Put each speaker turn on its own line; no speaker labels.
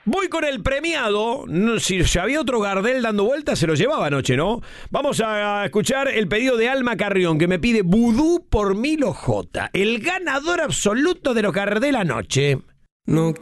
Voy con el premiado. Si había otro Gardel dando vueltas, se lo llevaba anoche, ¿no? Vamos a escuchar el pedido de Alma Carrión, que me pide Vudú por Milo J. El ganador absoluto de los Gardel anoche.
No